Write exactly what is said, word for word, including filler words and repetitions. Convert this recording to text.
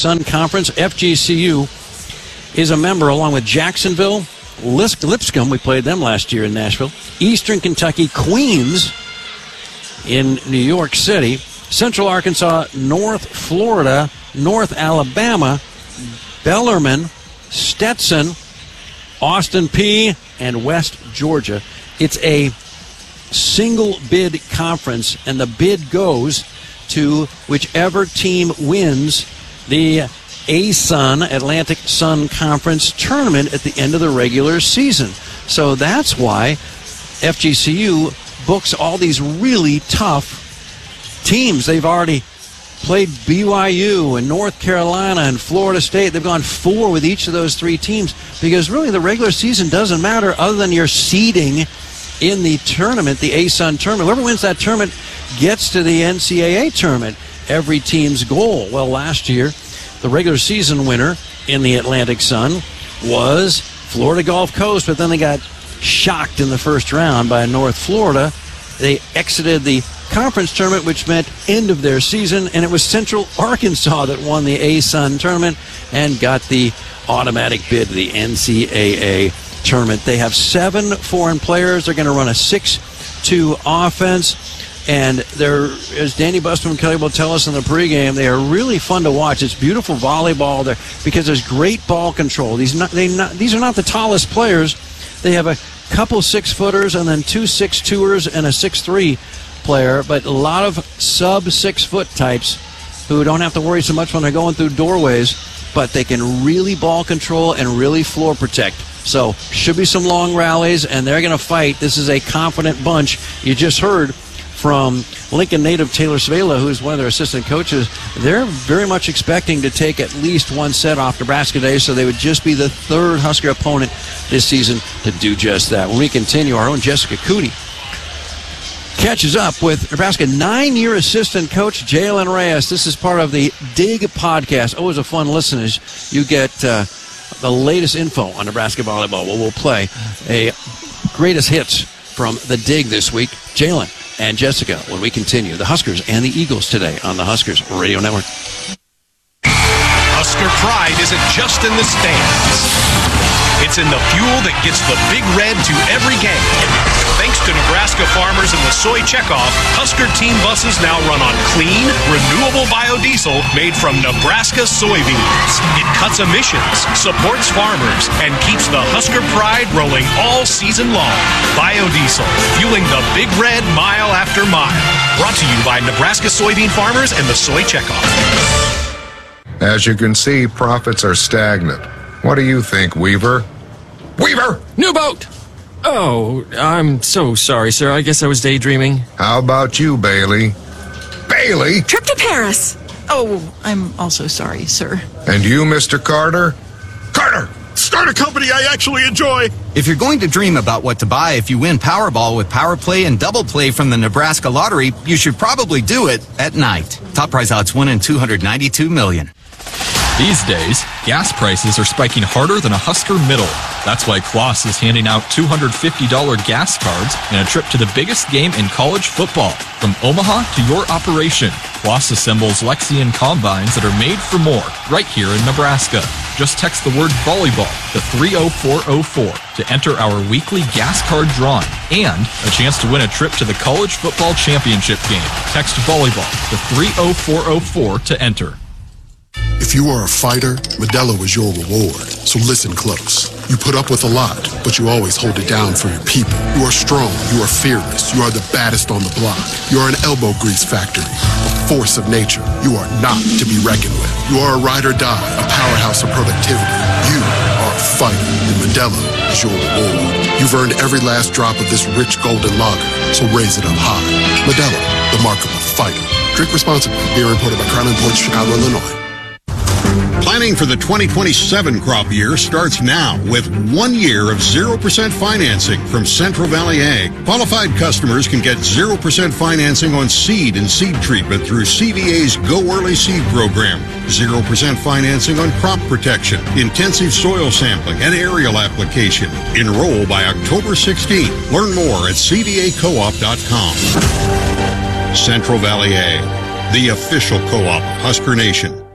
Sun Conference. F G C U is a member along with Jacksonville, Lipscomb, we played them last year in Nashville, Eastern Kentucky, Queens in New York City, Central Arkansas, North Florida, North Alabama, Bellarmine, Stetson, Austin Peay, and West Georgia. It's a single bid conference, and the bid goes to whichever team wins the A S U N, Atlantic Sun Conference tournament at the end of the regular season. So that's why F G C U books all these really tough teams. They've already played B Y U and North Carolina and Florida State. They've gone four with each of those three teams because really the regular season doesn't matter other than your seeding in the tournament, the A S U N tournament. Whoever wins that tournament gets to the N C double A tournament, every team's goal. Well, last year, the regular season winner in the Atlantic Sun was Florida Gulf Coast, but then they got shocked in the first round by North Florida. They exited the conference tournament, which meant end of their season, and it was Central Arkansas that won the A S U N tournament and got the automatic bid to the N C double A tournament. They have seven foreign players. They're going to run a six two offense, and they're, as Danny Busman Kelly will tell us in the pregame, they are really fun to watch. It's beautiful volleyball there because there's great ball control. These not, they not, these are not the tallest players. They have a couple six-footers and then two six-twoers and a six-three player, but a lot of sub-six-foot types who don't have to worry so much when they're going through doorways, but they can really ball control and really floor protect. So should be some long rallies, and they're going to fight. This is a confident bunch. You just heard from Lincoln native Taylor Svela, who's one of their assistant coaches. They're very much expecting to take at least one set off Nebraska today, so they would just be the third Husker opponent this season to do just that. When we continue, our own Jessica Cootie catches up with Nebraska nine-year assistant coach Jalen Reyes. This is part of the Dig podcast. Always a fun listen as you get uh, the latest info on Nebraska volleyball. Well, we'll play a greatest hits from the Dig this week. Jalen and Jessica when we continue. The Huskers and the Eagles today on the Huskers Radio Network. Husker pride isn't just in the stands. It's in the fuel that gets the Big Red to every game. Thanks to Nebraska farmers and the soy checkoff, Husker team buses now run on clean, renewable biodiesel made from Nebraska soybeans. It cuts emissions, supports farmers, and keeps the Husker pride rolling all season long. Biodiesel, fueling the Big Red mile after mile. Brought to you by Nebraska soybean farmers and the soy checkoff. As you can see, profits are stagnant. What do you think, Weaver? Weaver! New boat! Oh, I'm so sorry, sir. I guess I was daydreaming. How about you, Bailey? Bailey? Trip to Paris. Oh, I'm also sorry, sir. And you, Mister Carter? Carter! Start a company I actually enjoy! If you're going to dream about what to buy if you win Powerball with Power Play and Double Play from the Nebraska Lottery, you should probably do it at night. Top prize odds winning two hundred ninety-two million dollars. These days, gas prices are spiking harder than a Husker middle. That's why Kloss is handing out two hundred fifty dollars gas cards and a trip to the biggest game in college football. From Omaha to your operation, Kloss assembles Lexion combines that are made for more right here in Nebraska. Just text the word volleyball to three oh four oh four to enter our weekly gas card drawing and a chance to win a trip to the college football championship game. Text volleyball to three oh four oh four to enter. If you are a fighter, Modelo is your reward. So listen close. You put up with a lot, but you always hold it down for your people. You are strong. You are fearless. You are the baddest on the block. You are an elbow grease factory, a force of nature. You are not to be reckoned with. You are a ride or die, a powerhouse of productivity. You are a fighter, and Modelo is your reward. You've earned every last drop of this rich golden lager, so raise it up high. Modelo, the mark of a fighter. Drink responsibly. Beer imported by Crown Imports, Chicago, Illinois. Planning for the twenty twenty-seven crop year starts now with one year of zero percent financing from Central Valley Ag. Qualified customers can get zero percent financing on seed and seed treatment through C V A's Go Early Seed program. zero percent financing on crop protection, intensive soil sampling, and aerial application. Enroll by October sixteenth. Learn more at c v a co op dot com. Central Valley Ag, the official co-op of Husker Nation.